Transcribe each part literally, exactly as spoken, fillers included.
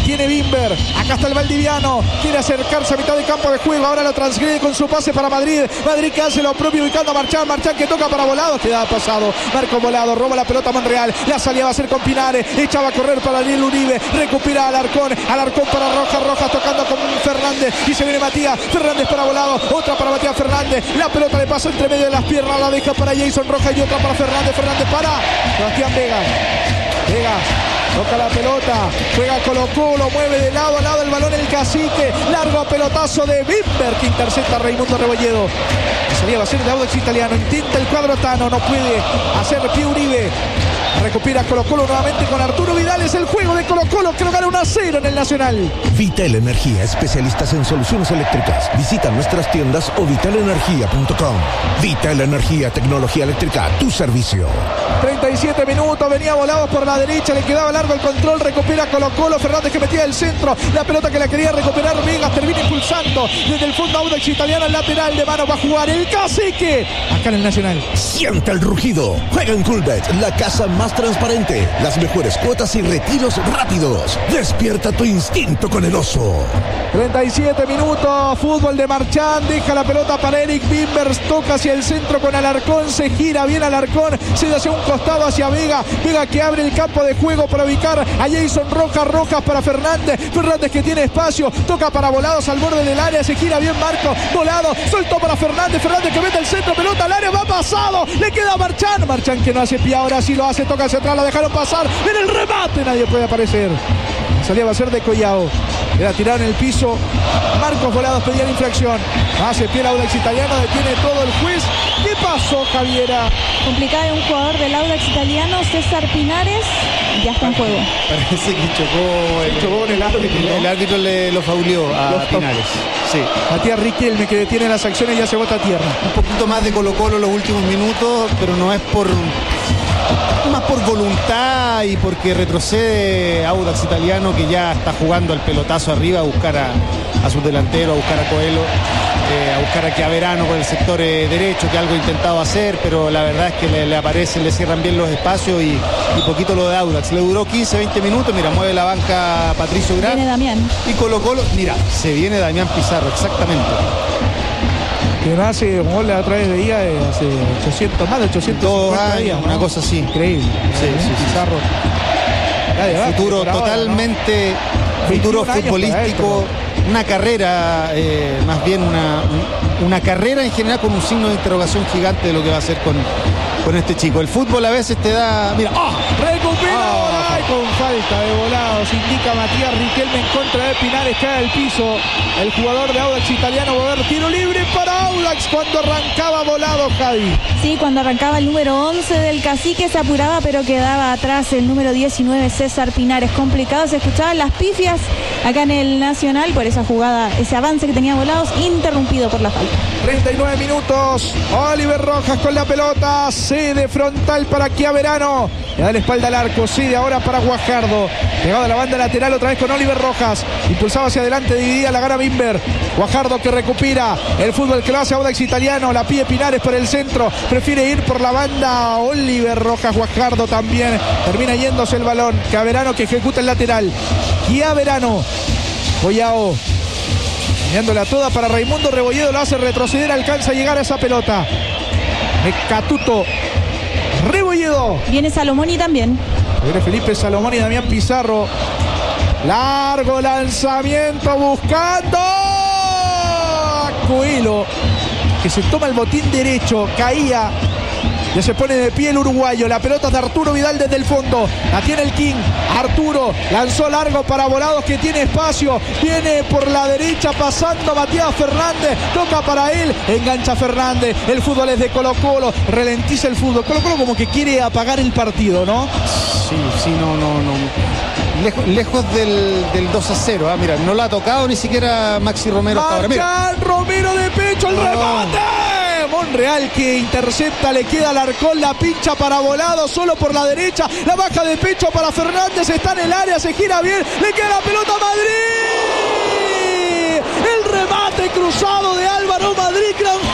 tiene Bimber, acá está el valdiviano, quiere acercarse a mitad de campo de juego, ahora lo transgrede con su pase para Madrid, Madrid que hace lo propio ubicando a Marchán, Marchán que toca para Volados, queda pasado, Marco Volado, roba la pelota a Monreal, la salida va a ser con Pinares, echaba a correr para Ariel Uribe, recupera a Alarcón, Alarcón para Rojas, Rojas tocando con Fernández, y se viene Matías, Fernández para Volado, otra para Matías Fernández, la pelota le pasa entre medio de las piernas, la deja para Jason Rojas y otra para Fernández, Fernández para Sebastián Vega, Vega toca la pelota, juega Colo Colo, mueve de lado a lado el balón el Cacique, largo pelotazo de Bimber que intercepta a Raimundo Rebolledo. La salida va a ser de Audax Italiano, intenta el cuadro Tano, no puede hacer pie Uribe. Recupera Colo Colo nuevamente con Arturo Vidal, es el juego de Colo Colo que lo gana uno a cero en el Nacional. Vital Energía, especialistas en soluciones eléctricas. Visita nuestras tiendas o vital energía punto com. Vital Energía, tecnología eléctrica, tu servicio. treinta y siete minutos, venía Volados por la derecha, le quedaba largo el control, recupera Colo Colo, Fernández que metía el centro, la pelota que la quería recuperar Vegas, termina impulsando desde el fondo Audax Italiano, el lateral de mano va a jugar el Cacique, acá en el Nacional. Siente el rugido, juega en Coolbet, la casa más transparente, las mejores cuotas y retiros rápidos. Despierta tu instinto con el oso. treinta y siete minutos, fútbol de Marchán, deja la pelota para Eric Bimbers, toca hacia el centro con Alarcón, se gira bien Alarcón, se da hacia un costado hacia Vega, Vega que abre el campo de juego para ubicar a Jason Rojas, Rojas para Fernández, Fernández que tiene espacio, toca para Volados al borde del área, se gira bien Marco, Volado, soltó para Fernández, Fernández que mete el centro, pelota al área, va pasado, le queda a Marchán, Marchán que no hace pie, ahora sí lo hace, toca hacia atrás, la dejaron pasar, en el remate nadie puede aparecer. Salía va a ser de Collao. Era tirado en el piso. Marcos Volados pedía la infracción. Hace pie el Audax Italiano. Detiene todo el juez. ¿Qué pasó, Javiera? Complicada de un jugador del Audax Italiano, César Pinares. Ya está en juego. Parece que chocó el, chocó con el árbitro. El, el árbitro le lo fauleó a Los Pinares. Sí. Matías Riquelme que detiene las acciones y ya se bota a tierra. Un poquito más de Colo Colo los últimos minutos, pero no es por... más por voluntad y porque retrocede Audax Italiano, que ya está jugando al pelotazo arriba a buscar a, a sus delanteros, a buscar a Coelho, eh, a buscar a Chiaverano por el sector eh, derecho, que algo ha intentado hacer, pero la verdad es que le, le aparecen, le cierran bien los espacios y, y poquito lo de Audax. Le duró quince, veinte minutos, mira, mueve la banca Patricio Graf. Viene Damián. Y Colo Colo, mira, se viene Damián Pizarro, exactamente. Que no hace un gol a través de día de hace ochocientos, más de ochocientos Dos años, días, una ¿no? cosa así. Increíble. Sí, sí, sí. Pizarro. Ya de Futuro ahora, totalmente, ¿no? futuro veintiún años futbolístico, para él, una carrera, eh, más bien una, una carrera en general con un signo de interrogación gigante de lo que va a hacer con, con este chico. El fútbol a veces te da, mira, ¡oh! Recupera Oh. ahora y con falta de Volados. Indica Matías Riquelme en contra de Pinares. Cae al piso el jugador de Audax Italiano. Va a haber tiro libre para Audax cuando arrancaba Volados, Javi. Sí, cuando arrancaba el número once del Cacique se apuraba, pero quedaba atrás el número diecinueve, César Pinares. Complicado, se escuchaban las pifias acá en el Nacional por esa jugada, ese avance que tenía Volados, interrumpido por la falta. treinta y nueve minutos. Oliver Rojas con la pelota. Cede frontal para Chiaverano. Le da la espalda al arco. Cede ahora para Guajardo. Pegado a la banda lateral otra vez con Oliver Rojas. Impulsado hacia adelante, dividida, la gana Bimber. Guajardo que recupera el fútbol que lo hace Audax Italiano. La pide Pinares por el centro. Prefiere ir por la banda Oliver Rojas. Guajardo también. Termina yéndose el balón. Chiaverano que ejecuta el lateral. Chiaverano. Collao. Mirándola toda para Raimundo Rebolledo. Lo hace retroceder. Alcanza a llegar a esa pelota. Mecatuto. Rebolledo. Viene Salomoni también. Viene Felipe Salomón y Damián Pizarro. Largo lanzamiento buscando a Coelho, que se toma el botín derecho. Caía. Ya se pone de pie el uruguayo. La pelota de Arturo Vidal desde el fondo. La tiene el King. Arturo lanzó largo para Volados, que tiene espacio. Viene por la derecha pasando Matías Fernández. Toca para él. Engancha Fernández. El fútbol es de Colo Colo. Ralentiza el fútbol. Colo Colo como que quiere apagar el partido, ¿no? Sí, sí, no, no, no. Lejos, lejos del, del dos a cero. ¿eh? Mira, no la ha tocado ni siquiera Maxi Romero hasta ahora. Mira. Romero de pecho, el No, remate. Monreal que intercepta, le queda al Alarcón, la pincha para Volado, solo por la derecha, la baja de pecho para Fernández, está en el área, se gira bien, le queda la pelota a Madrid. El remate cruzado de Álvaro Madrid, gran jugada de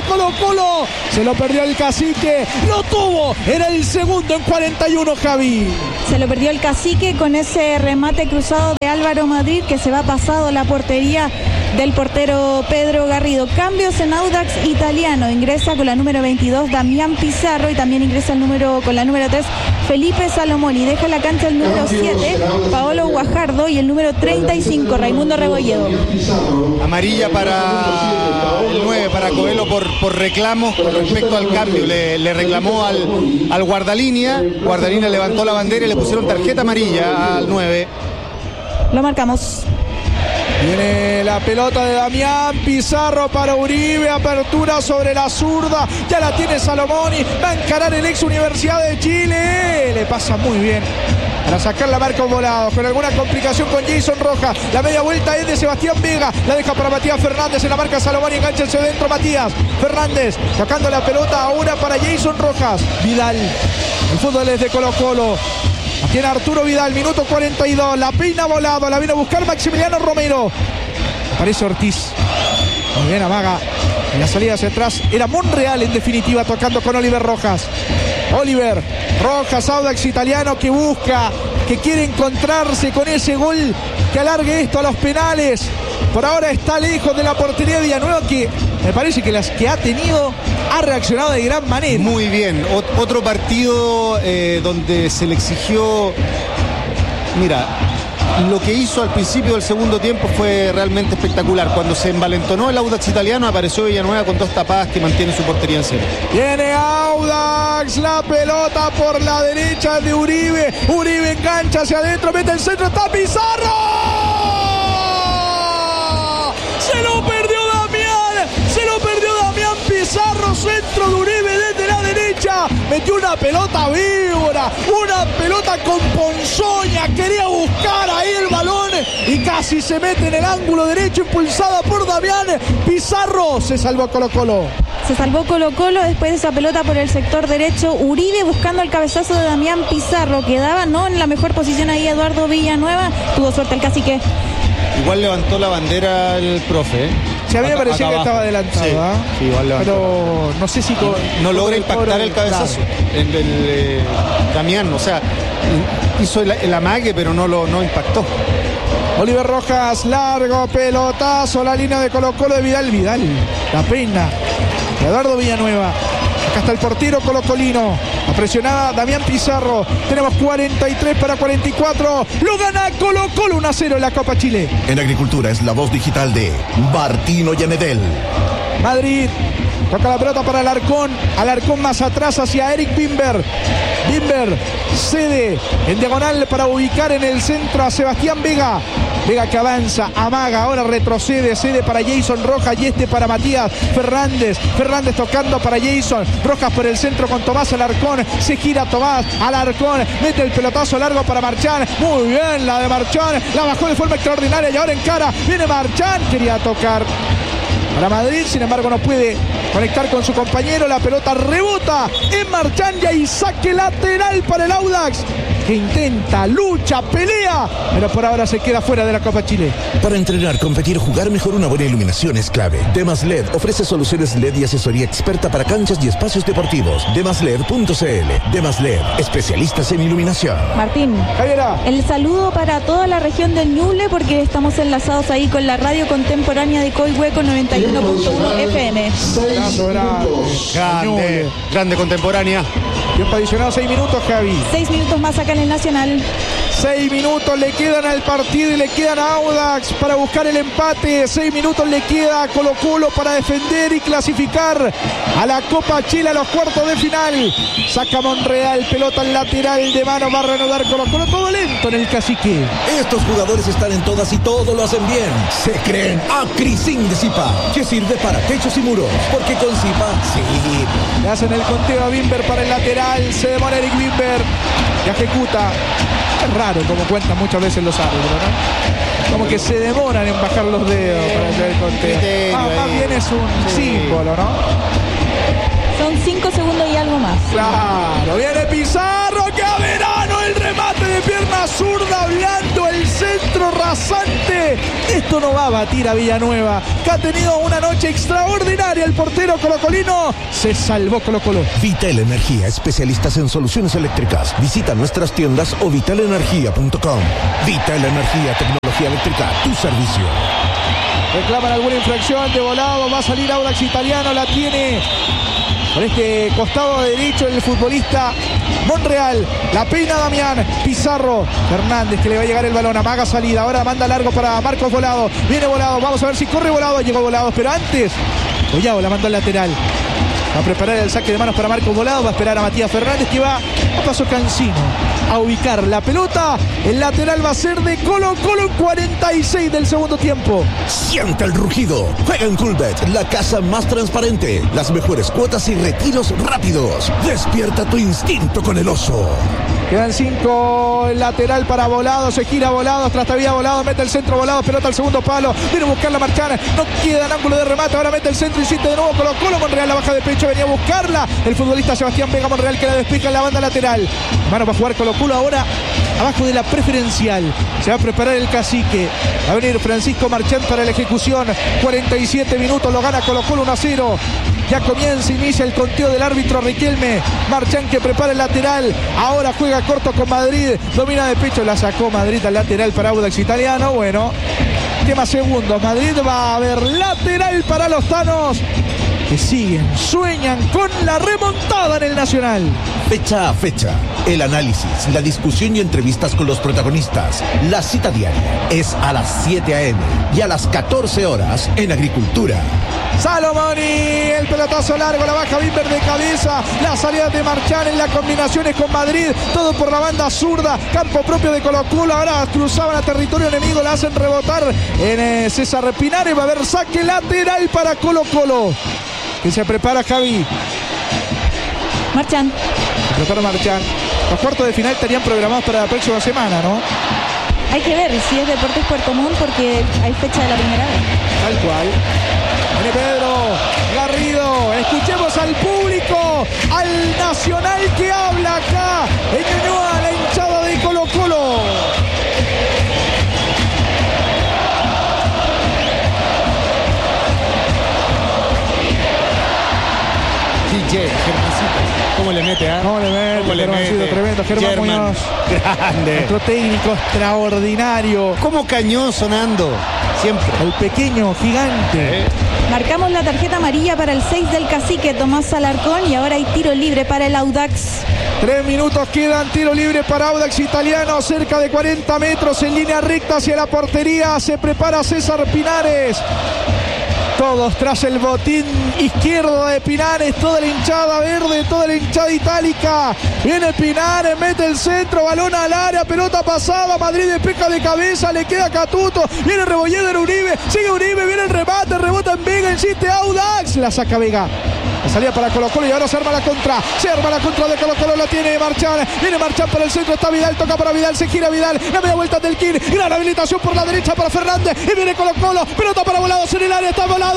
Colo Colo. Se lo perdió el Cacique. Lo tuvo. Era el segundo en cuarenta y uno, Javi. Se lo perdió el Cacique con ese remate cruzado de Álvaro Madrid que se va pasado la portería del portero Pedro Garrido. Cambios en Audax Italiano. Ingresa con la número veintidós Damián Pizarro y también ingresa el número con la número tres Felipe Salomón. Y deja la cancha el número siete Paolo Guajardo y el número treinta y cinco Raimundo Rebolledo. Amarilla para el nueve, para Coelho por, por reclamos con respecto al cambio. Le, le reclamó al, al guardalínea. Guardalínea levantó la bandera y le pusieron tarjeta amarilla al nueve. Lo marcamos. Viene la pelota de Damián Pizarro para Uribe, apertura sobre la zurda, ya la tiene Salomoni, va a encarar el ex Universidad de Chile, le pasa muy bien para sacar la marca volado, con alguna complicación con Jason Rojas, la media vuelta es de Sebastián Vega, la deja para Matías Fernández, en la marca Salomoni, engancha el dentro Matías Fernández, sacando la pelota ahora para Jason Rojas, Vidal, el fútbol es de Colo Colo. Tiene Arturo Vidal, minuto cuarenta y dos, la peina volado, la vino a buscar Maximiliano Romero. Aparece Ortiz. Muy bien, amaga. En la salida hacia atrás era Monreal en definitiva, tocando con Oliver Rojas. Oliver Rojas, Audax Italiano que busca, que quiere encontrarse con ese gol que alargue esto a los penales. Por ahora está lejos de la portería de Villanueva, que me parece que las que ha tenido ha reaccionado de gran manera. Muy bien, o- otro partido eh, donde se le exigió, mira, lo que hizo al principio del segundo tiempo fue realmente espectacular. Cuando se envalentonó el Audax Italiano, apareció Villanueva con dos tapadas que mantiene su portería en cero. Viene Audax, la pelota por la derecha de Uribe. Uribe engancha hacia adentro, mete el centro, está Pizarro. Se lo perdió Damián, se lo perdió Damián Pizarro, centro de Uribe desde la derecha, metió una pelota víbora, una pelota con ponzoña, quería buscar ahí el balón y casi se mete en el ángulo derecho, impulsada por Damián Pizarro, se salvó Colo Colo. Se salvó Colo Colo después de esa pelota por el sector derecho. Uribe buscando el cabezazo de Damián Pizarro. Quedaba no en la mejor posición ahí Eduardo Villanueva. Tuvo suerte el Cacique. Igual levantó la bandera el profe, ¿eh? Si a mí me Acá- parecía acá que estaba abajo. adelantado, Sí, ¿ah? sí, igual levantó. Pero no sé si con- No logra con impactar cobro, el cabezazo. claro. El, el, eh, Damián, o sea, hizo el, el amague, pero no lo no impactó. Oliver Rojas, largo pelotazo, la línea de Colo Colo de Vidal. Vidal, la pena. Eduardo Villanueva. Acá está el portero colocolino. La presionada Damián Pizarro. Tenemos cuarenta y tres para cuarenta y cuatro. Lo gana Colo Colo uno a cero en la Copa Chile. En Agricultura es la voz digital de Martino Yanedel. Madrid. Toca la pelota para Alarcón. Alarcón más atrás hacia Eric Bimber. Bimber cede en diagonal para ubicar en el centro a Sebastián Vega. Vega que avanza, amaga, ahora retrocede, cede para Jason Rojas y este para Matías Fernández. Fernández tocando para Jason. Rojas por el centro con Tomás Alarcón. Se gira Tomás Alarcón. Mete el pelotazo largo para Marchán. Muy bien la de Marchán. La bajó de forma extraordinaria y ahora encara. Viene Marchán. Quería tocar para Madrid, sin embargo no puede conectar con su compañero, la pelota rebota en Marchán y hay saque lateral para el Audax, que intenta, lucha, pelea, pero por ahora se queda fuera de la Copa Chile. Para entrenar, competir, jugar mejor, una buena iluminación es clave. Demas L E D ofrece soluciones L E D y asesoría experta para canchas y espacios deportivos. demas led punto c l. Demas L E D, especialistas en iluminación. Martín, Javiera. el saludo para toda la región del Ñuble porque estamos enlazados ahí con la radio contemporánea de Coihueco noventa y uno punto uno F M. Abrazo grande. Grande, grande contemporánea. Tiempo adicionado, seis minutos, Javi. Seis minutos más acá en el Nacional. Seis minutos le quedan al partido y le quedan a Audax para buscar el empate. Seis minutos le queda a Colo Colo para defender y clasificar a la Copa Chile a los cuartos de final. Saca Monreal, pelota al lateral de mano, va a reanudar Colo Colo. Todo lento en el Cacique. Estos jugadores están en todas y todo lo hacen bien. Se creen Acrisin de Zipa, que sirve para techos y muros. Porque con Zipa, sí. Le hacen el conteo a Bimber para el lateral. Se demora Eric Bimber y ejecuta. Es raro como cuentan muchas veces los árbitros, ¿no? Como que se demoran en bajar los dedos para hacer el conteo. Ah, más bien es un símbolo, ¿no? Son cinco segundos y algo más. Claro, viene Pizarro, que a verano el remate de pierna zurda, hablando el centro rasante dice, esto no va a batir a Villanueva, que ha tenido una noche extraordinaria el portero colocolino. Se salvó Colo Colo. Vital Energía, especialistas en soluciones eléctricas. Visita nuestras tiendas o vital energía punto com. Vital Energía, tecnología eléctrica, tu servicio. Reclaman alguna infracción de Volado, va a salir Audax Italiano, la tiene por este costado derecho el futbolista Monreal, la peina Damián, Pizarro, Fernández que le va a llegar el balón, amaga salida, ahora manda largo para Marcos Volado, viene Volado, vamos a ver si corre Volado, llegó Volado, pero antes Collao la mandó al lateral. Va a preparar el saque de manos para Marcos Volado. Va a esperar a Matías Fernández, que va a paso Cancino a ubicar la pelota. El lateral va a ser de Colo Colo en cuarenta y seis del segundo tiempo. Siente el rugido. Juega en Coolbet, la casa más transparente. Las mejores cuotas y retiros rápidos. Despierta tu instinto con el oso. Quedan cinco, el lateral para Volado, se gira Volado, Trastavía Volado, mete el centro Volado, pelota al segundo palo, viene a buscarla Marchán, no queda en ángulo de remate, ahora mete el centro, insiste de nuevo Colo Colo, Monreal la baja de pecho, venía a buscarla, el futbolista Sebastián Vega Monreal que la despeja en la banda lateral. Mano para jugar Colo Colo ahora abajo de la preferencial, se va a preparar el cacique, va a venir Francisco Marchán para la ejecución, cuarenta y siete minutos, lo gana Colo Colo uno a cero. Ya comienza, inicia el conteo del árbitro Riquelme. Marchán que prepara el lateral. Ahora juega corto con Madrid. Domina de pecho, la sacó Madrid al lateral para Audax Italiano. Bueno, tema segundos. Madrid va a haber lateral para los tanos, que siguen, sueñan con la remontada en el Nacional. Fecha a fecha, el análisis, la discusión y entrevistas con los protagonistas. La cita diaria es a las siete a eme y a las catorce horas en Agricultura. Salomoni, el pelotazo largo, la baja Bimber de cabeza, la salida de Marchán en las combinaciones con Madrid, todo por la banda zurda, campo propio de Colo Colo, ahora cruzaban a territorio enemigo, la hacen rebotar en eh, César Pinares, va a haber saque lateral para Colo Colo, que se prepara Javi. Marchán. Se prepara Marchán. Los cuartos de final estarían programados para la próxima semana, ¿no? Hay que ver si es Deportes Puerto Montt porque hay fecha de la primera vez. Tal cual. Viene Pedro Garrido, escuchemos al público, al Nacional que habla acá en Ñuñoa, la hinchada de Colo Colo. D J, Germancito, ¿cómo le mete? ¿eh? ¿Cómo le mete? ¿Cómo le mete? Tremendo, Germán, Germán Muñoz. Grande. Nuestro técnico extraordinario. Como cañón sonando, siempre. El pequeño gigante. ¿Eh? Marcamos la tarjeta amarilla para el seis del cacique, Tomás Alarcón, y ahora hay tiro libre para el Audax. Tres minutos quedan, tiro libre para Audax Italiano, cerca de cuarenta metros en línea recta hacia la portería. Se prepara César Pinares. Todos tras el botín izquierdo de Pinares, toda la hinchada verde, toda la hinchada itálica. Viene Pinares, mete el centro, balón al área, pelota pasada, Madrid despeja de cabeza, le queda Catuto, viene Rebolledo en Uribe, sigue Uribe, viene el remate, rebota en Vega, insiste Audax, la saca Vega. La salida para Colo Colo y ahora se arma la contra, se arma la contra de Colo Colo, la tiene Marchán, viene Marchán para el centro, está Vidal, toca para Vidal, se gira Vidal, la media vuelta del King, gran habilitación por la derecha para Fernández, y viene Colo Colo, pelota para Volados en el área, está Volado.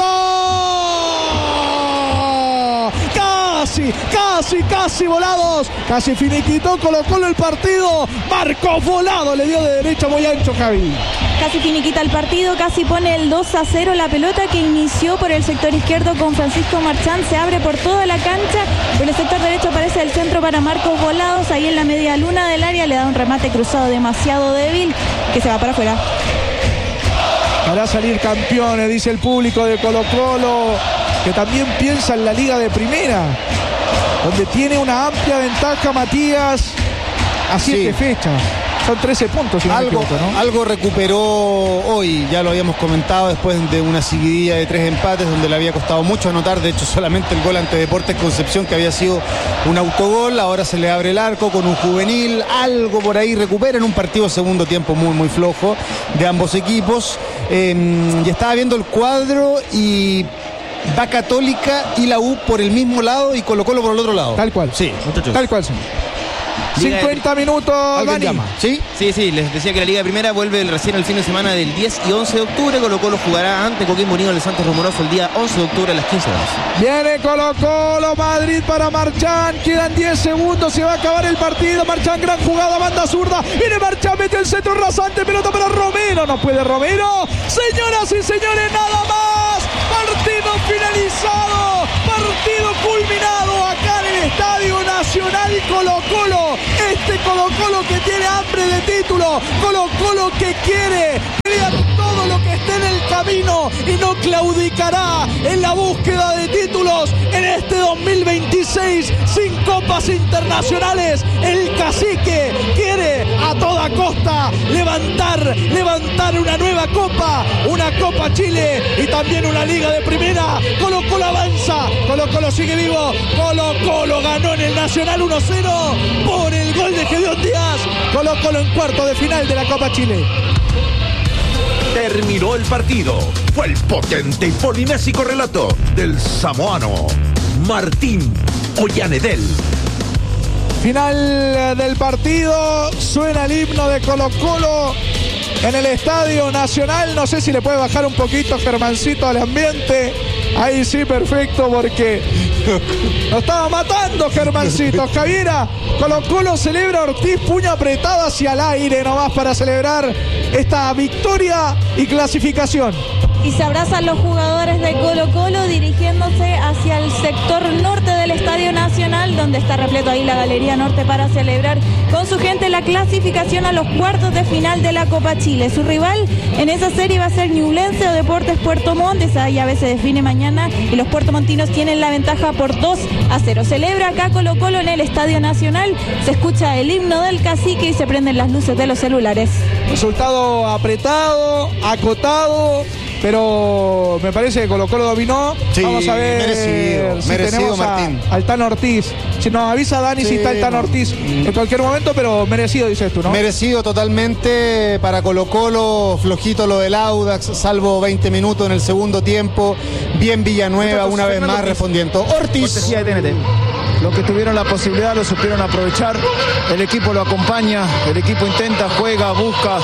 Casi, casi, casi Volados, casi finiquitó Colo Colo el partido, Marcos Volado le dio de derecha muy ancho Javi. Casi finiquita el partido, casi pone el dos a cero. La pelota que inició por el sector izquierdo con Francisco Marchán se abre por toda la cancha. Por el sector derecho aparece el centro para Marcos Volados. Ahí en la media luna del área le da un remate cruzado demasiado débil que se va para afuera. Para salir campeones, dice el público de Colo Colo, que también piensa en la Liga de Primera, donde tiene una amplia ventaja Matías a siete sí. fechas. Son trece puntos, si no algo, me equivoco, ¿no? Algo recuperó hoy, ya lo habíamos comentado, después de una seguidilla de tres empates donde le había costado mucho anotar. De hecho, solamente el gol ante Deportes Concepción, que había sido un autogol. Ahora se le abre el arco con un juvenil. Algo por ahí recupera en un partido segundo tiempo muy, muy flojo de ambos equipos. Eh, y estaba viendo el cuadro y va Católica y la U por el mismo lado y Colo Colo por el otro lado. Tal cual. Sí, muchachos. Tal cual, sí. cincuenta minutos, Dani. Llama. ¿Sí? Sí, sí, les decía que la Liga de Primera vuelve recién el fin de semana del diez y once de octubre. Colo Colo jugará ante Coquimbo Unido del Santos Rumoroso el día once de octubre a las quince horas. Viene Colo Colo, Madrid para Marchán. Quedan diez segundos, se va a acabar el partido. Marchán, gran jugada, banda zurda. Viene Marchán, mete el centro rasante, pelota para Romero. No puede Romero. Señoras y señores, nada más. Partido finalizado. Partido culminado acá en el Estadio Nacional. Colo Colo. Este Colo Colo que tiene hambre de título. Colo Colo que quiere pelear todo lo que esté en el camino y no claudicará en la búsqueda de títulos en este dos mil veintiséis sin copas internacionales. El cacique quiere a toda costa levantar, levantar una nueva copa, una Copa Chile y también una Liga de Primera. Colo Colo avanza, Colo Colo sigue vivo, Colo Colo ganó en el Nacional uno cero por el gol de Gedeón Díaz. Colo Colo en cuarto de final de la Copa Chile. Terminó el partido. Fue el potente y polinésico relato del samoano Martín Ollanedel. Final del partido, suena el himno de Colo Colo en el Estadio Nacional. No sé si le puede bajar un poquito Germancito al ambiente. Ahí sí, perfecto, porque nos estaba matando Germancito. Javiera, Colo Colo celebra, Ortiz puño apretado hacia el aire nomás para celebrar esta victoria y clasificación. Y se abrazan los jugadores de Colo Colo dirigiéndose hacia el sector norte del Estadio Nacional, donde está repleto ahí la Galería Norte para celebrar con su gente la clasificación a los cuartos de final de la Copa Chile. Su rival en esa serie va a ser Ñublense o Deportes Puerto Montt. Esa llave se define mañana y los puertomontinos tienen la ventaja por dos a cero. Celebra acá Colo Colo en el Estadio Nacional. Se escucha el himno del cacique y se prenden las luces de los celulares. Resultado apretado, acotado, pero me parece que Colo Colo dominó. Sí, vamos a ver merecido, si merecido, tenemos a, Martín. al Tan Ortiz. Si nos avisa Dani, sí, si está el Tan Ortiz en cualquier momento, pero merecido, dices tú, ¿no? Merecido totalmente para Colo Colo, flojito lo del Audax, salvo veinte minutos en el segundo tiempo. Bien Villanueva, una vez más respondiendo. Ortiz. de T N T. Los que tuvieron la posibilidad lo supieron aprovechar. El equipo lo acompaña, el equipo intenta, juega, busca.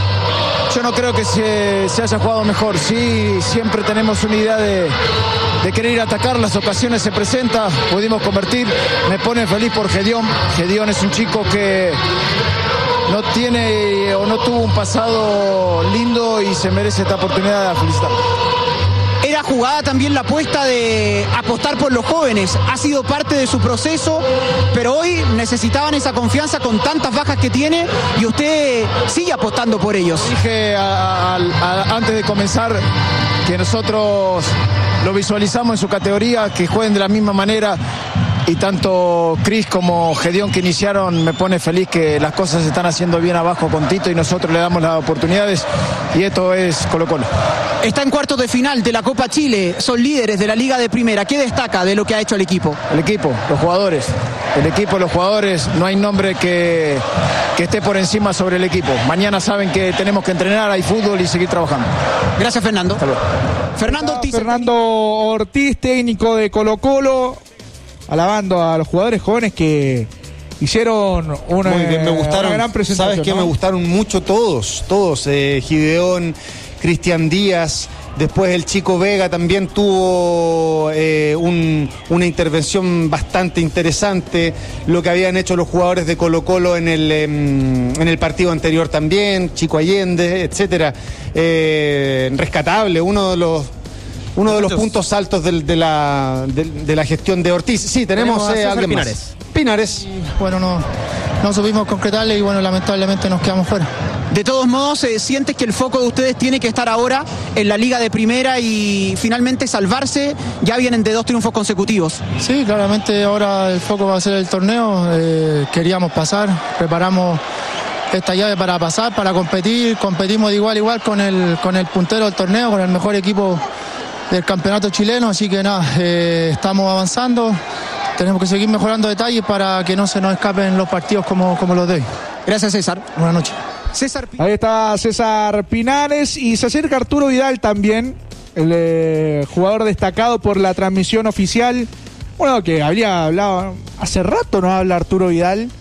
Yo no creo que se, se haya jugado mejor. Sí, siempre tenemos una idea de, de querer ir a atacar. Las ocasiones se presentan, pudimos convertir. Me pone feliz por Gedeón. Gedeón es un chico que no tiene o no tuvo un pasado lindo y se merece esta oportunidad de felicitar. Era jugada también la apuesta de apostar por los jóvenes. Ha sido parte de su proceso, pero hoy necesitaban esa confianza con tantas bajas que tiene y usted sigue apostando por ellos. Dije a, a, a, antes de comenzar que nosotros lo visualizamos en su categoría, que jueguen de la misma manera. Y tanto Cris como Gedeón que iniciaron, me pone feliz que las cosas se están haciendo bien abajo con Tito y nosotros le damos las oportunidades y esto es Colo Colo. Está en cuartos de final de la Copa Chile, son líderes de la Liga de Primera. ¿Qué destaca de lo que ha hecho el equipo? El equipo, los jugadores. El equipo, los jugadores, no hay nombre que, que esté por encima sobre el equipo. Mañana saben que tenemos que entrenar, hay fútbol y seguir trabajando. Gracias, Fernando. Hasta luego. Fernando Ortiz. Fernando Ortiz, técnico de Colo Colo, alabando a los jugadores jóvenes que hicieron una, Muy bien, me gustaron, una gran presentación. ¿Sabes qué? ¿no? Me gustaron mucho todos, todos. Eh, Gideón, Cristian Díaz, después el Chico Vega también tuvo eh, un, una intervención bastante interesante. Lo que habían hecho los jugadores de Colo Colo en el, eh, en el partido anterior también, Chico Allende, etcétera. Eh, rescatable, uno de los Uno de los puntos altos de, de, la, de, de la gestión de Ortiz. Sí, tenemos, tenemos eh, alguien Pinares. más. Pinares. Y, bueno, no, no supimos concretarle y bueno, lamentablemente nos quedamos fuera. De todos modos, eh, ¿sientes que el foco de ustedes tiene que estar ahora en la Liga de Primera y finalmente salvarse? Ya vienen de dos triunfos consecutivos. Sí, claramente ahora el foco va a ser el torneo. Eh, queríamos pasar, preparamos esta llave para pasar, para competir. Competimos de igual a igual con el, con el puntero del torneo, con el mejor equipo del campeonato chileno, así que nada, eh, estamos avanzando, tenemos que seguir mejorando detalles para que no se nos escapen los partidos como, como los de hoy. Gracias, César. Buenas noches. César P- Ahí está César Pinares y se acerca Arturo Vidal también, el eh, jugador destacado por la transmisión oficial. Bueno, que habría hablado, hace rato no habla Arturo Vidal.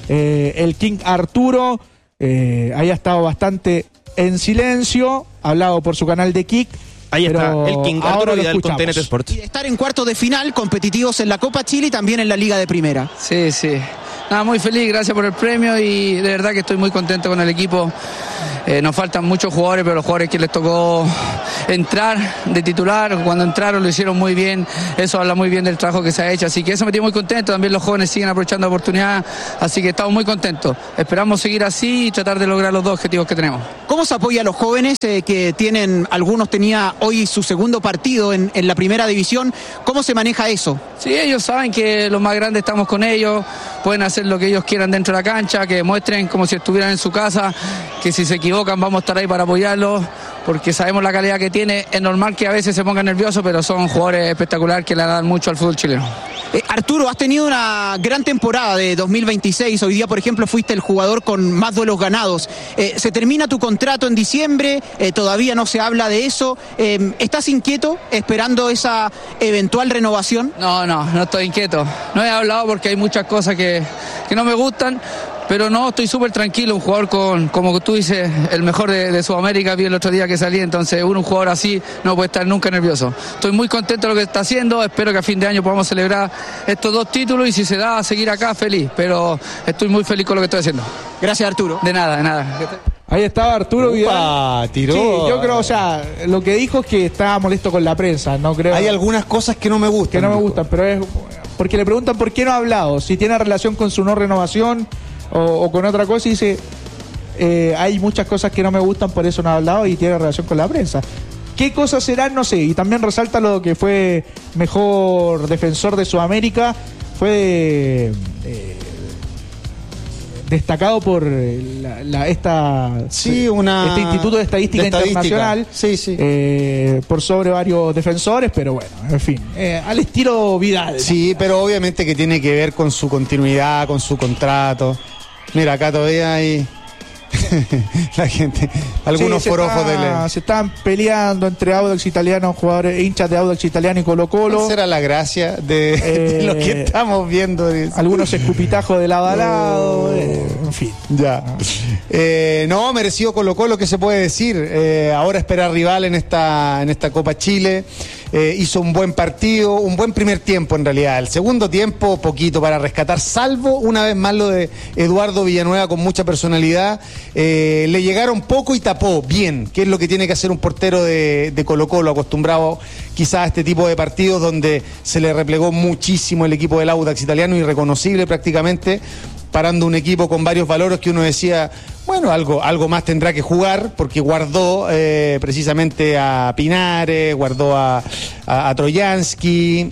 eh, el King Arturo. Eh, ahí ha estado bastante en silencio, hablado por su canal de Kick. Ahí está, el King Arturo Vidal con T N T Sport. Y estar en cuartos de final, competitivos en la Copa Chile y también en la Liga de Primera. Sí, sí. Nada, muy feliz, gracias por el premio y de verdad que estoy muy contento con el equipo. Eh, nos faltan muchos jugadores, pero los jugadores que les tocó entrar de titular, cuando entraron lo hicieron muy bien, eso habla muy bien del trabajo que se ha hecho, así que eso me tiene muy contento. También los jóvenes siguen aprovechando la oportunidad, así que estamos muy contentos. Esperamos seguir así y tratar de lograr los dos objetivos que tenemos. ¿Cómo se apoya a los jóvenes eh, que tienen, algunos tenía hoy su segundo partido en, en la primera división? ¿Cómo se maneja eso? Sí, ellos saben que los más grandes estamos con ellos, pueden hacer lo que ellos quieran dentro de la cancha, que muestren como si estuvieran en su casa, que si se equivocan vamos a estar ahí para apoyarlos, porque sabemos la calidad que tiene. Es normal que a veces se pongan nerviosos, pero son jugadores espectaculares que le dan mucho al fútbol chileno. Eh, Arturo, has tenido una gran temporada de dos mil veintiséis. Hoy día, por ejemplo, fuiste el jugador con más duelos ganados. Eh, se termina tu contrato en diciembre, eh, todavía no se habla de eso. Eh, ¿Estás inquieto esperando esa eventual renovación? No, no, no estoy inquieto. No he hablado porque hay muchas cosas que, que no me gustan. Pero no, estoy súper tranquilo, un jugador con, como tú dices, el mejor de, de Sudamérica, vi el otro día que salí, entonces uno, un jugador así no puede estar nunca nervioso. Estoy muy contento de lo que está haciendo, espero que a fin de año podamos celebrar estos dos títulos y si se da a seguir acá, feliz, pero estoy muy feliz con lo que estoy haciendo. Gracias, Arturo. De nada, de nada. Ahí estaba Arturo Vidal. Upa, tiró. Sí, yo creo, o sea, lo que dijo es que estaba molesto con la prensa, no creo. Hay algunas cosas que no me gustan. Que no me gustan, pero es porque le preguntan por qué no ha hablado, si tiene relación con su no renovación o, o con otra cosa, y dice, eh, hay muchas cosas que no me gustan, por eso no ha hablado y tiene relación con la prensa. ¿Qué cosas serán? No sé. Y también resalta lo que fue mejor defensor de Sudamérica, fue eh, destacado por la, la, esta, sí, una, este Instituto de Estadística, de Estadística. Internacional, sí, sí. Eh, por sobre varios defensores, pero bueno, en fin, eh, al estilo Vidal. Sí, pero obviamente que tiene que ver con su continuidad, con su contrato. Mira, acá todavía hay la gente, algunos sí, forofos está, de le... se están peleando entre Audax Italiano, jugadores hinchas de Audax Italiano y Colo Colo. Esa era la gracia de, eh, de lo que estamos viendo. Algunos escupitajos de lado a lado, eh, en fin. Ya. Eh, no, merecido Colo Colo, ¿qué se puede decir? Eh, ahora espera rival en esta, en esta Copa Chile. Eh, hizo un buen partido, un buen primer tiempo en realidad. El segundo tiempo, poquito para rescatar, salvo una vez más lo de Eduardo Villanueva con mucha personalidad. Eh, le llegaron poco y tapó bien, que es lo que tiene que hacer un portero de, de Colo Colo, acostumbrado quizás a este tipo de partidos donde se le replegó muchísimo el equipo del Audax Italiano, irreconocible prácticamente, parando un equipo con varios valores que uno decía, bueno, algo, algo más tendrá que jugar, porque guardó eh, precisamente a Pinares, guardó a, a, a Trojansky,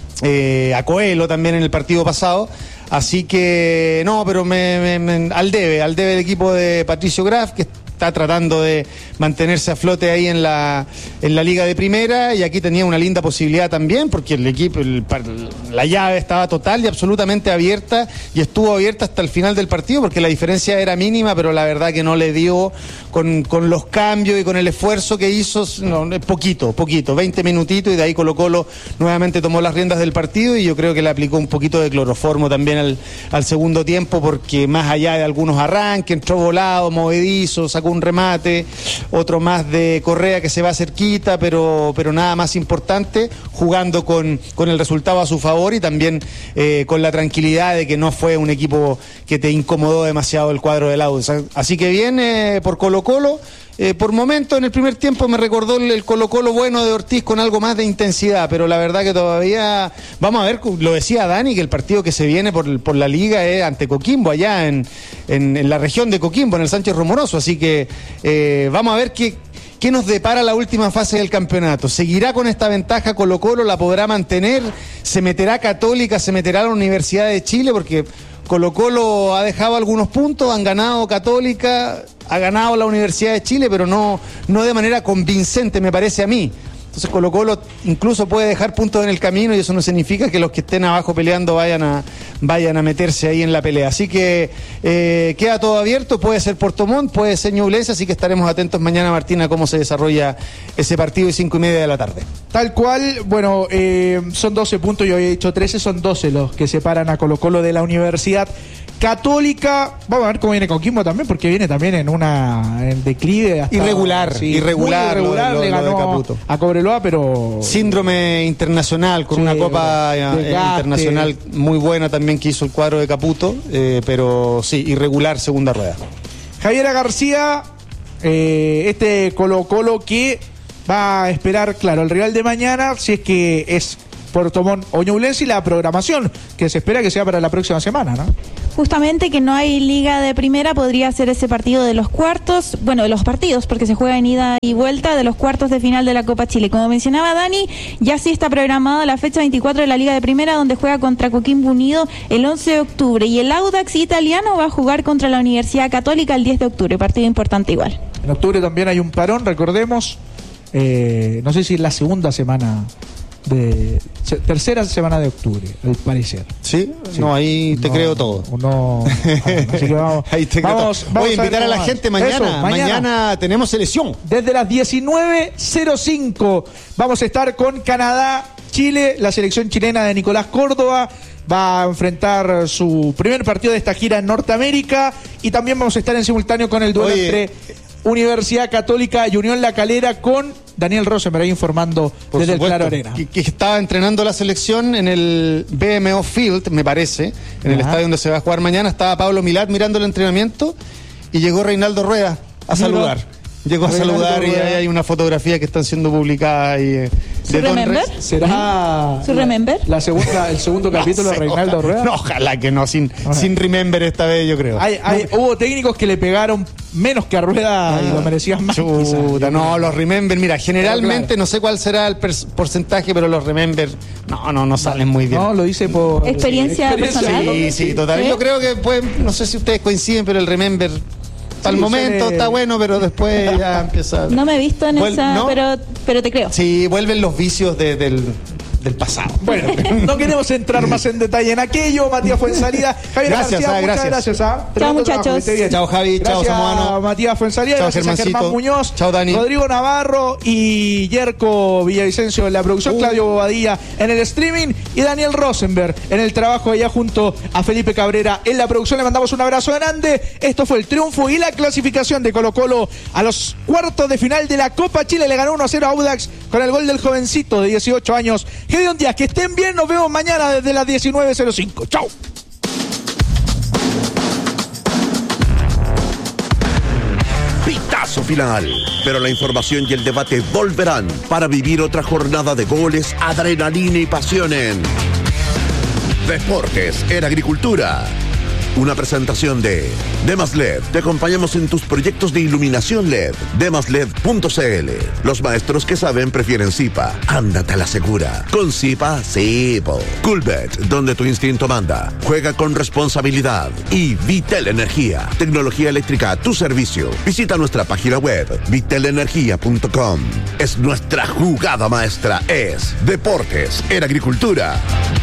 eh, a Coelho también en el partido pasado. Así que, no, pero me, me, me, al debe, al debe el equipo de Patricio Graf, que está tratando de mantenerse a flote ahí en la en la Liga de Primera, y aquí tenía una linda posibilidad también, porque el equipo, el, la llave estaba total y absolutamente abierta, y estuvo abierta hasta el final del partido, porque la diferencia era mínima, pero la verdad que no le dio con, con los cambios y con el esfuerzo que hizo, no, poquito, poquito, veinte minutitos, y de ahí Colo Colo nuevamente tomó las riendas del partido, y yo creo que le aplicó un poquito de cloroformo también al, al segundo tiempo, porque más allá de algunos arranques, entró volado, movedizo, sacó un remate, otro más de Correa que se va cerquita, pero, pero nada más importante, jugando con, con el resultado a su favor, y también eh, con la tranquilidad de que no fue un equipo que te incomodó demasiado el cuadro del Audax. Así que bien eh, por Colo Colo. Eh, por momentos en el primer tiempo me recordó el, el Colo Colo bueno de Ortiz con algo más de intensidad, pero la verdad que todavía, vamos a ver, lo decía Dani, que el partido que se viene por, por la liga es ante Coquimbo, allá en, en, en la región de Coquimbo, en el Sánchez Romoroso, así que eh, vamos a ver qué, qué nos depara la última fase del campeonato. ¿Seguirá con esta ventaja Colo Colo? ¿La podrá mantener? ¿Se meterá Católica? ¿Se meterá la Universidad de Chile? Porque Colo Colo ha dejado algunos puntos, han ganado Católica, ha ganado la Universidad de Chile, pero no, no de manera convincente, me parece a mí. Entonces Colo Colo incluso puede dejar puntos en el camino, y eso no significa que los que estén abajo peleando vayan a, vayan a meterse ahí en la pelea. Así que eh, queda todo abierto, puede ser Puerto Montt, puede ser Ñublense, así que estaremos atentos mañana, Martín, a cómo se desarrolla ese partido, y cinco y media de la tarde. Tal cual, bueno, eh, son doce puntos, yo había dicho trece, son doce los que separan a Colo Colo de la Universidad Católica, vamos a ver cómo viene Coquimbo también, porque viene también en una en declive. Hasta, irregular, sí, irregular, irregular lo, lo, le ganó lo de Caputo. A Cobreloa, pero... Síndrome internacional, con sí, una copa eh, internacional muy buena también que hizo el cuadro de Caputo, eh, pero sí, irregular segunda rueda. Javiera García, eh, este Colo Colo que va a esperar, claro, el rival de mañana, si es que es Puerto Montt o Ñublense, y la programación que se espera que sea para la próxima semana, ¿no? Justamente que no hay liga de primera, podría ser ese partido de los cuartos, bueno, de los partidos, porque se juega en ida y vuelta de los cuartos de final de la Copa Chile. Como mencionaba Dani, ya sí está programada la fecha veinticuatro de la liga de primera, donde juega contra Coquimbo Unido el once de octubre, y el Audax italiano va a jugar contra la Universidad Católica el diez de octubre, partido importante igual. En octubre también hay un parón, recordemos, eh, no sé si es la segunda semana de se, tercera semana de octubre, al parecer. ¿Sí? Sí. No, ahí te no, creo todo. No, así que vamos, ahí te vamos, creo vamos a invitar a, a la gente mañana. Eso, mañana. Mañana tenemos selección. Desde las diecinueve cero cinco vamos a estar con Canadá, Chile, la selección chilena de Nicolás Córdoba. Va a enfrentar su primer partido de esta gira en Norteamérica, y también vamos a estar en simultáneo con el duelo Oye. entre Universidad Católica y Unión La Calera, con Daniel Rosenberg ahí informando Por desde supuesto, el Claro Arena. Que, que estaba entrenando la selección en el B M O Field, me parece, en Ajá. el estadio donde se va a jugar mañana. Estaba Pablo Milat mirando el entrenamiento y llegó Reinaldo Rueda a saludar. Llegó a Reinaldo saludar Rueda. Y ahí hay una fotografía que están siendo publicadas. Y, ¿Su remember? ¿Será ¿Su remember? La segunda, el segundo capítulo no sé, de Reinaldo ojalá, Rueda? No, ojalá que no, sin, sin remember esta vez, yo creo. Hay, hay, no, hubo técnicos que le pegaron menos que a Rueda ah, y lo merecían más. Chuta, no, los remember, mira, generalmente claro. no sé cuál será el porcentaje, pero los remember no, no, no salen muy bien. No, lo hice por experiencia, experiencia personal. Sí, sí, total. ¿Sí? Yo creo que pues, no sé si ustedes coinciden, pero el remember al sí, momento suele... está bueno, pero después ya empieza. No me he visto en Vuel... esa, ¿no? pero, pero te creo. Sí, vuelven los vicios de, del, del pasado. Bueno, no queremos entrar más en detalle en aquello. Matías Fuensalida, Javier gracias, García, ah, muchas gracias. gracias. ¿ah? Chao, muchachos. Chao, Javi. Chao, Samoano. Matías Fuensalida, chao, gracias Germancito. a Germán Muñoz. Chao, Dani. Rodrigo Navarro y Yerko Villavicencio en la producción, uh. Claudio Bobadilla en el streaming y Daniel Rosenberg en el trabajo allá junto a Felipe Cabrera en la producción. Le mandamos un abrazo grande. Esto fue el triunfo y la clasificación de Colo Colo a los cuartos de final de la Copa Chile. Le ganó uno a cero a Audax con el gol del jovencito de dieciocho años, Gedeón Díaz. Que estén bien, nos vemos mañana desde las diecinueve cero cinco. Chau. Pitazo final, pero la información y el debate volverán para vivir otra jornada de goles, adrenalina y pasión en Deportes en Agricultura. Una presentación de Demas L E D. Te acompañamos en tus proyectos de iluminación L E D. demas led punto c l. Los maestros que saben prefieren Zipa. Ándate a la segura. Con Zipa, sí, po. Coolbet, donde tu instinto manda. Juega con responsabilidad. Y Vitel Energía. Tecnología eléctrica a tu servicio. Visita nuestra página web, vitel energía punto com. Es nuestra jugada maestra. Es Deportes en Agricultura.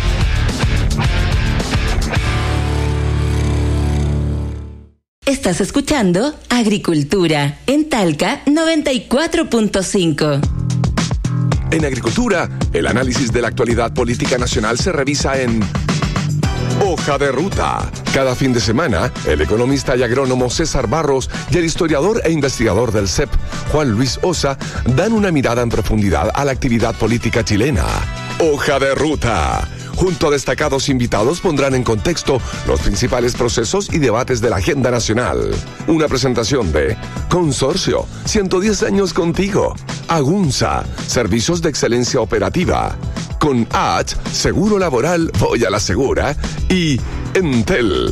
Estás escuchando Agricultura en Talca noventa y cuatro punto cinco. En Agricultura, el análisis de la actualidad política nacional se revisa en Hoja de Ruta. Cada fin de semana, el economista y agrónomo César Barros y el historiador e investigador del C E P, Juan Luis Osa, dan una mirada en profundidad a la actividad política chilena. Hoja de Ruta. Junto a destacados invitados pondrán en contexto los principales procesos y debates de la agenda nacional. Una presentación de Consorcio, ciento diez años contigo. Agunza, servicios de excelencia operativa. Con H, Seguro Laboral, voy a la segura. Y Entel.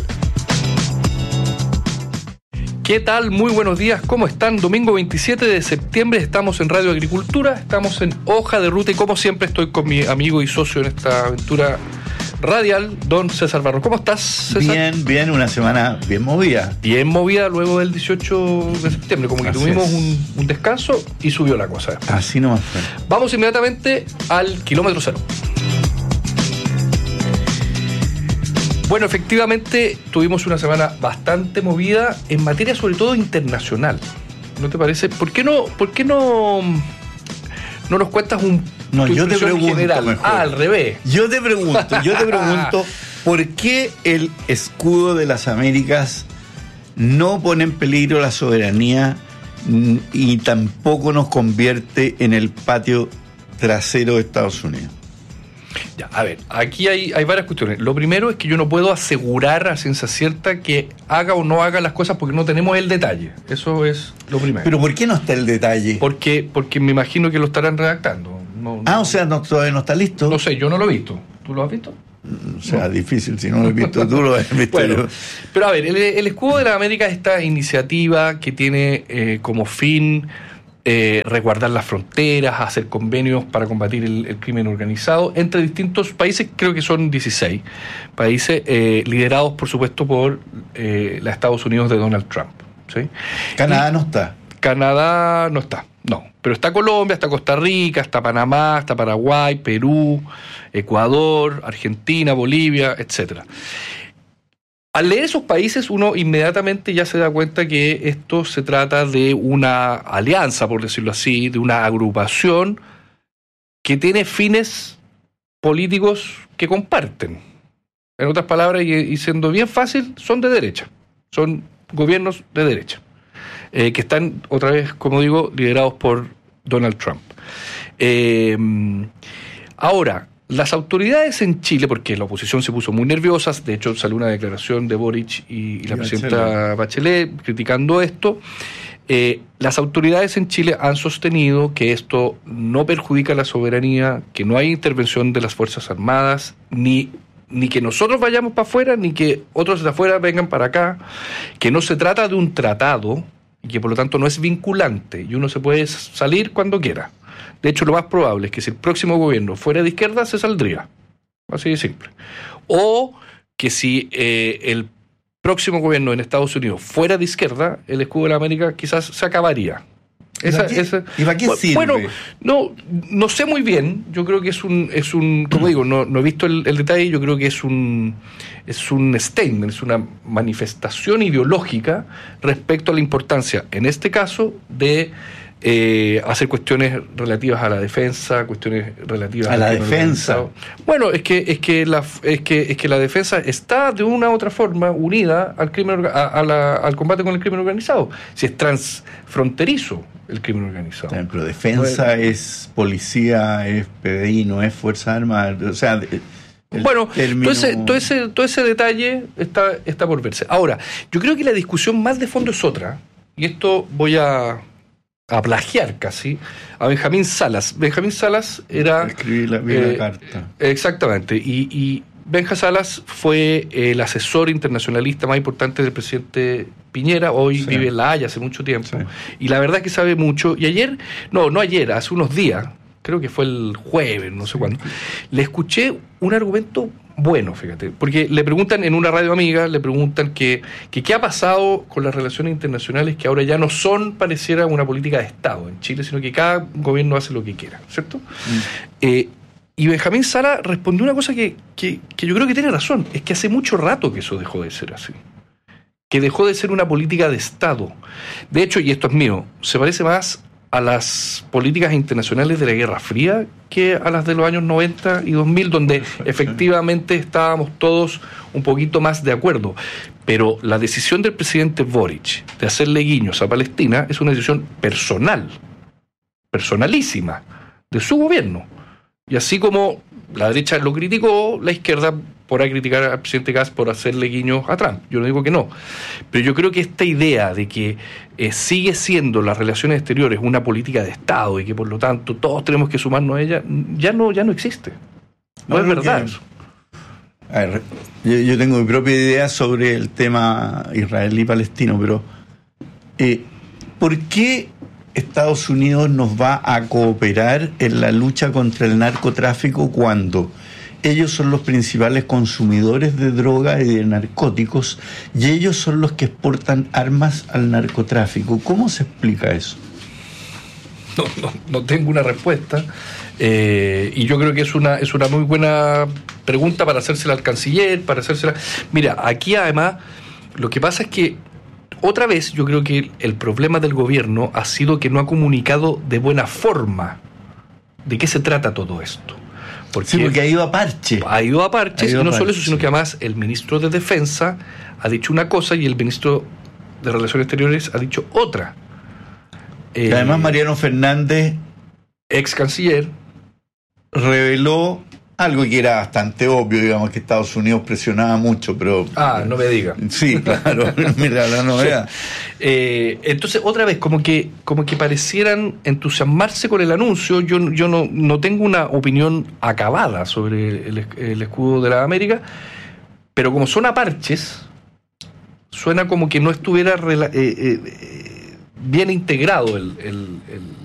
¿Qué tal? Muy buenos días, ¿cómo están? Domingo veintisiete de septiembre, estamos en Radio Agricultura, estamos en Hoja de Ruta y como siempre estoy con mi amigo y socio en esta aventura radial, don César Barros. ¿Cómo estás, César? Bien, bien, una semana bien movida. Bien movida luego del dieciocho de septiembre, como que Así tuvimos un, un descanso y subió la cosa. Así nomás fue. Vamos inmediatamente al kilómetro cero. Bueno, efectivamente tuvimos una semana bastante movida en materia sobre todo internacional. ¿No te parece? ¿Por qué no, por qué no, no nos cuentas un No, yo te pregunto general? mejor. Ah, al revés. Yo te pregunto, yo te pregunto ¿Por qué el escudo de las Américas no pone en peligro la soberanía y tampoco nos convierte en el patio trasero de Estados Unidos? Ya, a ver, aquí hay, hay varias cuestiones. Lo primero es que yo no puedo asegurar a ciencia cierta que haga o no haga las cosas porque no tenemos el detalle. Eso es lo primero. ¿Pero por qué no está el detalle? Porque, porque me imagino que lo estarán redactando. No, ah, no, o sea, no, todavía no está listo. No sé, yo no lo he visto. ¿Tú lo has visto? O sea, no. Difícil, si no lo he visto tú, lo has visto. Bueno, pero a ver, el, el Escudo de la América es esta iniciativa que tiene eh, como fin eh, resguardar las fronteras, hacer convenios para combatir el, el crimen organizado entre distintos países, creo que son dieciséis países, eh, liderados por supuesto por eh, los Estados Unidos de Donald Trump. ¿Sí? Canadá y no está. Canadá no está, no. Pero está Colombia, está Costa Rica, está Panamá, está Paraguay, Perú, Ecuador, Argentina, Bolivia, etcétera. Al leer esos países, uno inmediatamente ya se da cuenta que esto se trata de una alianza, por decirlo así, de una agrupación que tiene fines políticos que comparten. En otras palabras, y, y siendo bien fácil, son de derecha. Son gobiernos de derecha. Eh, que están, otra vez, como digo, liderados por Donald Trump. Eh, ahora, las autoridades en Chile, porque la oposición se puso muy nerviosa, de hecho salió una declaración de Boric y, y la y presidenta Bachelet. Bachelet criticando esto, eh, las autoridades en Chile han sostenido que esto no perjudica la soberanía, que no hay intervención de las Fuerzas Armadas, ni ni que nosotros vayamos para afuera, ni que otros de afuera vengan para acá, que no se trata de un tratado, y que por lo tanto no es vinculante y uno se puede salir cuando quiera. De hecho, lo más probable es que si el próximo gobierno fuera de izquierda, se saldría. Así de simple. O que si eh, el próximo gobierno en Estados Unidos fuera de izquierda, el escudo de la América quizás se acabaría. Esa, ¿Y, para esa, ¿Y para qué sirve? Bueno, no, no sé muy bien. Yo creo que es un, es un como digo, no, no he visto el, el detalle. Yo creo que es un, es un statement, es una manifestación ideológica respecto a la importancia, en este caso, de eh, hacer cuestiones relativas a la defensa, cuestiones relativas a la defensa. Bueno, es que es que la es que es que la defensa está de una u otra forma unida al crimen a, a la, al combate con el crimen organizado. Si es transfronterizo el crimen organizado. Pero defensa bueno, es policía, es P D I, no es Fuerzas Armadas, o sea, bueno, término... todo, ese, todo, ese, todo ese detalle está, está por verse. Ahora, yo creo que la discusión más de fondo es otra, y esto voy a, a plagiar casi a Benjamín Salas. Benjamín Salas era... Escribí la, eh, la carta. Exactamente, y... y Benja Salas fue el asesor internacionalista más importante del presidente Piñera, hoy sí. Vive en La Haya hace mucho tiempo, sí. Y la verdad es que sabe mucho, y ayer, no, no ayer, hace unos días, creo que fue el jueves, no sé cuándo, le escuché un argumento bueno, fíjate, porque le preguntan en una radio amiga, le preguntan que, que qué ha pasado con las relaciones internacionales que ahora ya no son, pareciera, una política de Estado en Chile, sino que cada gobierno hace lo que quiera, ¿cierto? Mm. Eh, Y Benjamín Sala respondió una cosa que, que, que yo creo que tiene razón, es que hace mucho rato que eso dejó de ser así, que dejó de ser una política de Estado. De hecho, y esto es mío, se parece más a las políticas internacionales de la Guerra Fría que a las de los años noventa y dos mil, donde efectivamente estábamos todos un poquito más de acuerdo. Pero la decisión del presidente Boric de hacerle guiños a Palestina es una decisión personal, personalísima, de su gobierno. Y así como la derecha lo criticó, la izquierda podrá criticar al presidente Gas por hacerle guiños a Trump. Yo no digo que no. Pero yo creo que esta idea de que eh, sigue siendo las relaciones exteriores una política de Estado y que por lo tanto todos tenemos que sumarnos a ella, ya no, ya no existe. No, no es verdad que, eso. A ver, yo, yo tengo mi propia idea sobre el tema israelí-palestino, pero eh, ¿por qué Estados Unidos nos va a cooperar en la lucha contra el narcotráfico cuando ellos son los principales consumidores de droga y de narcóticos y ellos son los que exportan armas al narcotráfico? ¿Cómo se explica eso? No, no, no tengo una respuesta eh, y yo creo que es una, es una muy buena pregunta para hacérsela al canciller, para hacérsela... Mira, aquí además lo que pasa es que otra vez, yo creo que el problema del gobierno ha sido que no ha comunicado de buena forma de qué se trata todo esto. Porque sí, porque ha ido a parche. Ha ido a parches, ido y no a solo parche. eso, sino que además el ministro de Defensa ha dicho una cosa y el ministro de Relaciones Exteriores ha dicho otra. Y Eh, además Mariano Fernández, ex canciller, reveló algo que era bastante obvio, digamos, que Estados Unidos presionaba mucho, pero... Ah, no me diga. Sí, claro, mira la novedad. Eh, entonces, otra vez, como que, como que parecieran entusiasmarse con el anuncio. Yo, yo no, no tengo una opinión acabada sobre el, el escudo de la América, pero como son a parches, suena como que no estuviera rela- eh, eh, eh, bien integrado el, el, el